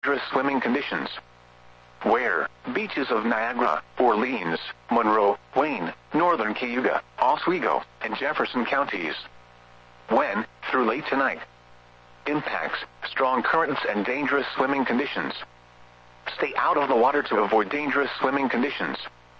dangerous swimming conditions. Where? Beaches of Niagara, Orleans, Monroe, Wayne, Northern Cayuga, Oswego, and Jefferson counties. When? Through late tonight. Impacts: strong currents and dangerous swimming conditions. Stay out of the water to avoid dangerous swimming conditions.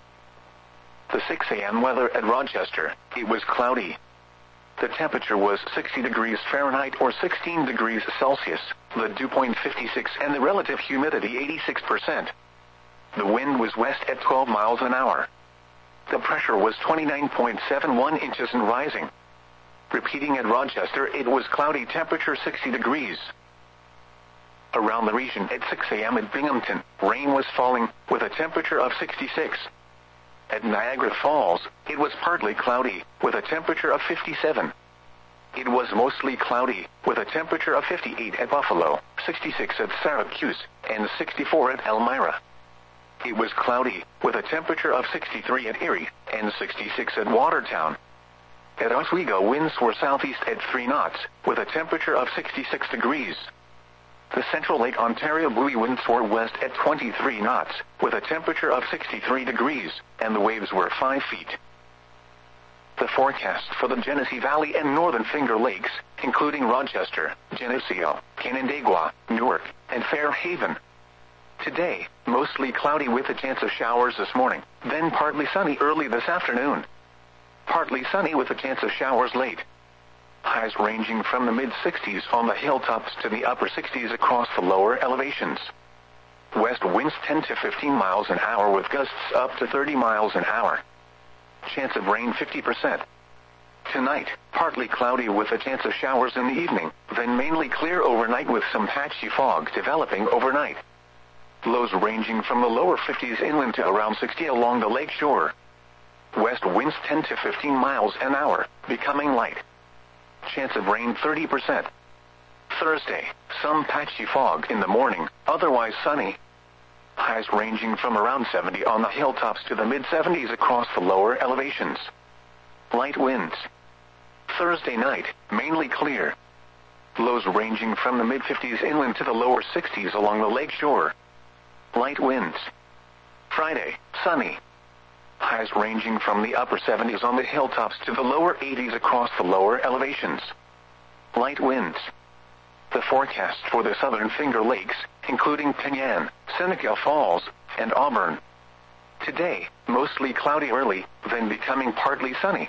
The 6 a.m. weather at Rochester. It was cloudy. The temperature was 60 degrees Fahrenheit or 16 degrees Celsius, the dew point 56 and the relative humidity 86%. The wind was west at 12 miles an hour. The pressure was 29.71 inches and rising. Repeating at Rochester, it was cloudy, temperature 60 degrees. Around the region at 6 a.m. at Binghamton, rain was falling, with a temperature of 66. At Niagara Falls, it was partly cloudy, with a temperature of 57. It was mostly cloudy, with a temperature of 58 at Buffalo, 66 at Syracuse, and 64 at Elmira. It was cloudy, with a temperature of 63 at Erie, and 66 at Watertown. At Oswego, winds were southeast at 3 knots, with a temperature of 66 degrees. The Central Lake Ontario buoy winds were west at 23 knots, with a temperature of 63 degrees, and the waves were 5 feet. The forecast for the Genesee Valley and Northern Finger Lakes, including Rochester, Geneseo, Canandaigua, Newark, and Fairhaven. Today, mostly cloudy with a chance of showers this morning, then partly sunny early this afternoon. Partly sunny with a chance of showers late. Highs ranging from the mid-60s on the hilltops to the upper 60s across the lower elevations. West winds 10 to 15 miles an hour with gusts up to 30 miles an hour. Chance of rain 50%. Tonight, partly cloudy with a chance of showers in the evening, then mainly clear overnight with some patchy fog developing overnight. Lows ranging from the lower 50s inland to around 60 along the lake shore. West winds 10 to 15 miles an hour, becoming light. Chance of rain 30%. Thursday, some patchy fog in the morning, otherwise sunny. Highs ranging from around 70 on the hilltops to the mid-70s across the lower elevations. Light winds. Thursday night, mainly clear. Lows ranging from the mid-50s inland to the lower 60s along the lake shore. Light winds. Friday, sunny. Highs ranging from the upper 70s on the hilltops to the lower 80s across the lower elevations. Light winds. The forecast for the Southern Finger Lakes, including Penyan, Seneca Falls, and Auburn. Today, mostly cloudy early, then becoming partly sunny.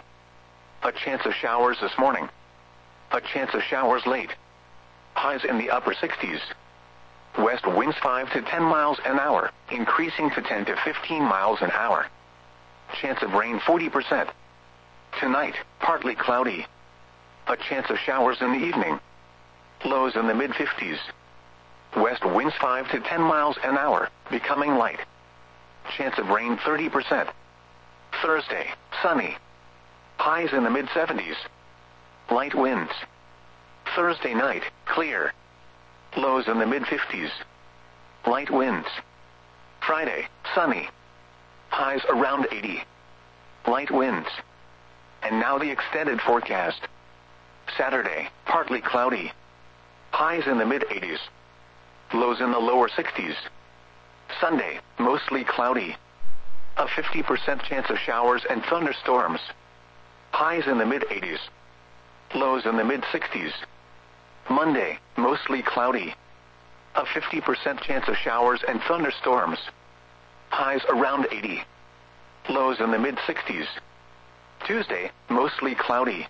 A chance of showers this morning. A chance of showers late. Highs in the upper 60s. West winds 5 to 10 miles an hour, increasing to 10 to 15 miles an hour. Chance of rain 40%. Tonight, partly cloudy. A chance of showers in the evening. Lows in the mid-50s. West winds 5 to 10 miles an hour, becoming light. Chance of rain 30%. Thursday, sunny. Highs in the mid-70s. Light winds. Thursday night, clear. Lows in the mid-50s. Light winds. Friday, sunny. Highs around 80. Light winds. And now the extended forecast. Saturday, partly cloudy. Highs in the mid-80s. Lows in the lower 60s. Sunday, mostly cloudy. A 50% chance of showers and thunderstorms. Highs in the mid-80s. Lows in the mid-60s. Monday, mostly cloudy. A 50% chance of showers and thunderstorms. Highs around 80. Lows in the mid-60s. Tuesday, mostly cloudy.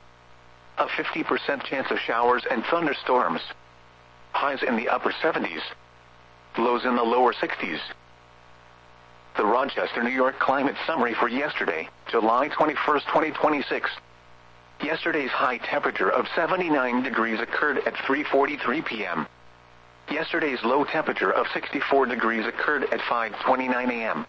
A 50% chance of showers and thunderstorms. Highs in the upper 70s. Lows in the lower 60s. The Rochester, New York climate summary for yesterday, July 21, 2026. Yesterday's high temperature of 79 degrees occurred at 3:43 p.m. Yesterday's low temperature of 64 degrees occurred at 5:29 a.m.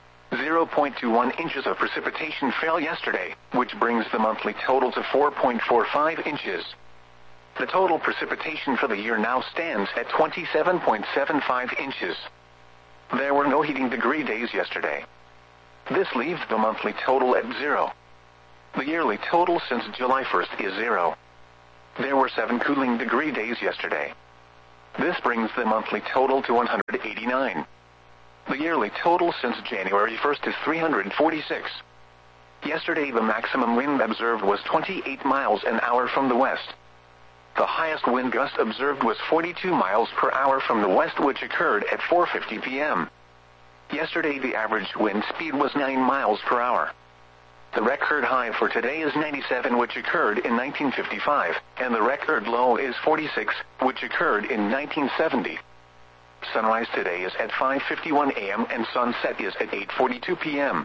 0.21 inches of precipitation fell yesterday, which brings the monthly total to 4.45 inches. The total precipitation for the year now stands at 27.75 inches. There were no heating degree days yesterday. This leaves the monthly total at 0. The yearly total since July 1st is 0. There were 7 cooling degree days yesterday. This brings the monthly total to 189. The yearly total since January 1st is 346. Yesterday the maximum wind observed was 28 miles an hour from the west. The highest wind gust observed was 42 miles per hour from the west, which occurred at 4:50 p.m. Yesterday the average wind speed was 9 miles per hour. The record high for today is 97, which occurred in 1955, and the record low is 46, which occurred in 1970. Sunrise today is at 5:51 a.m. and sunset is at 8:42 p.m.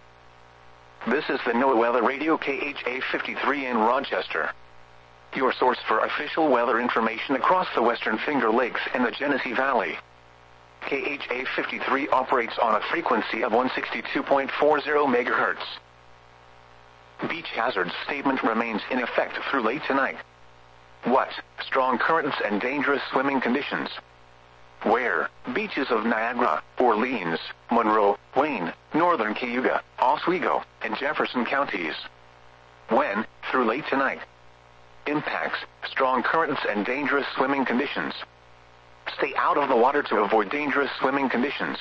This is the NOAA Weather Radio KHA 53 in Rochester, your source for official weather information across the Western Finger Lakes and the Genesee Valley. KHA 53 operates on a frequency of 162.40 MHz. Beach hazard statement remains in effect through late tonight. What? Strong currents and dangerous swimming conditions. Where? Beaches of Niagara, Orleans, Monroe, Wayne, Northern Cayuga, Oswego, and Jefferson counties. When? Through late tonight. Impacts: strong currents and dangerous swimming conditions. Stay out of the water to avoid dangerous swimming conditions.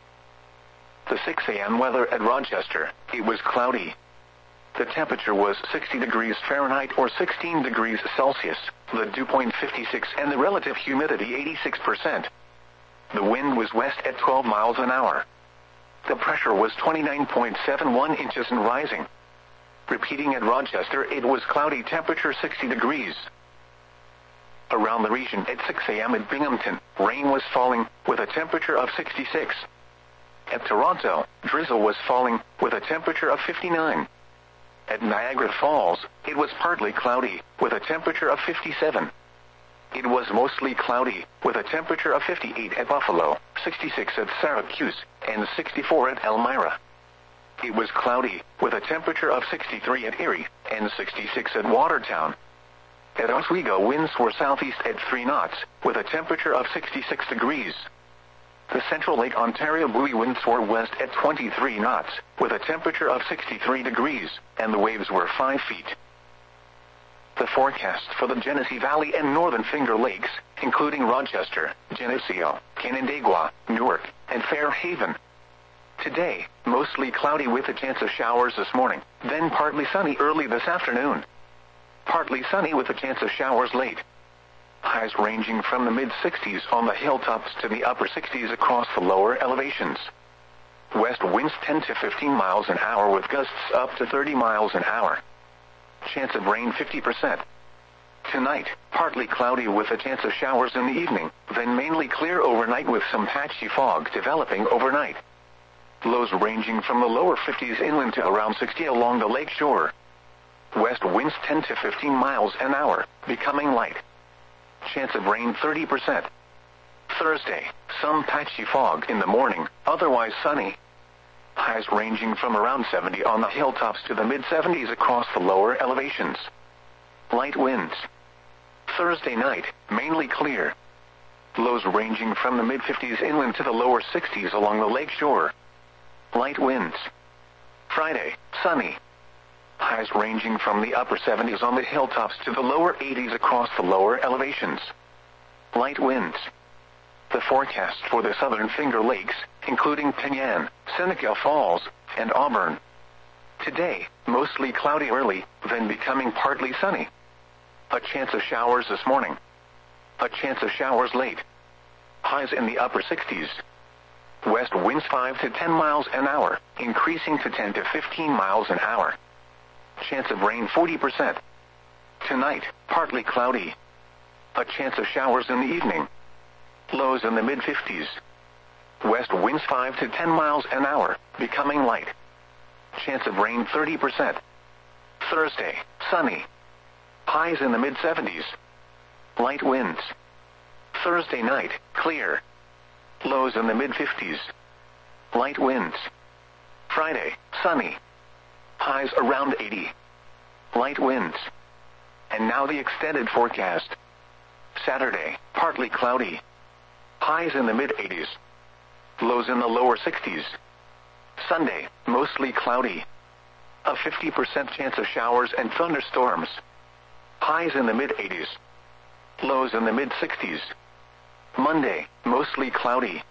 The 6 a.m. weather at Rochester: it was cloudy. The temperature was 60 degrees Fahrenheit or 16 degrees Celsius, the dew point 56 and the relative humidity 86%. The wind was west at 12 miles an hour. The pressure was 29.71 inches and rising. Repeating at Rochester, it was cloudy, temperature 60 degrees. Around the region at 6 a.m. at Binghamton, rain was falling, with a temperature of 66. At Toronto, drizzle was falling, with a temperature of 59. At Niagara Falls, it was partly cloudy, with a temperature of 57. It was mostly cloudy, with a temperature of 58 at Buffalo, 66 at Syracuse, and 64 at Elmira. It was cloudy, with a temperature of 63 at Erie, and 66 at Watertown. At Oswego, winds were southeast at 3 knots, with a temperature of 66 degrees. The Central Lake Ontario buoy winds were west at 23 knots, with a temperature of 63 degrees, and the waves were 5 feet. The forecast for the Genesee Valley and Northern Finger Lakes, including Rochester, Geneseo, Canandaigua, Newark, and Fairhaven. Today, mostly cloudy with a chance of showers this morning, then partly sunny early this afternoon. Partly sunny with a chance of showers late. Highs ranging from the mid-60s on the hilltops to the upper 60s across the lower elevations. West winds 10 to 15 miles an hour with gusts up to 30 miles an hour. Chance of rain 50%. Tonight, partly cloudy with a chance of showers in the evening, then mainly clear overnight with some patchy fog developing overnight. Lows ranging from the lower 50s inland to around 60 along the lake shore. West winds 10 to 15 miles an hour, becoming light. Chance of rain 30%. Thursday, some patchy fog in the morning, otherwise sunny. Highs ranging from around 70 on the hilltops to the mid-70s across the lower elevations. Light winds. Thursday night, mainly clear. Lows ranging from the mid-50s inland to the lower 60s along the lake shore. Light winds. Friday, sunny. Highs ranging from the upper 70s on the hilltops to the lower 80s across the lower elevations. Light winds. The forecast for the Southern Finger Lakes, including Penyan, Seneca Falls, and Auburn. Today, mostly cloudy early, then becoming partly sunny. A chance of showers this morning. A chance of showers late. Highs in the upper 60s. West winds 5 to 10 miles an hour, increasing to 10 to 15 miles an hour. Chance of rain 40%. Tonight, partly cloudy. A chance of showers in the evening. Lows in the mid-50s. West winds 5 to 10 miles an hour, becoming light. Chance of rain 30%. Thursday, sunny. Highs in the mid-70s. Light winds. Thursday night, clear. Lows in the mid-50s. Light winds. Friday, sunny. Highs around 80. Light winds. And now the extended forecast. Saturday, partly cloudy. Highs in the mid-80s. Lows in the lower 60s. Sunday, mostly cloudy. A 50% chance of showers and thunderstorms. Highs in the mid-80s. Lows in the mid-60s. Monday, mostly cloudy,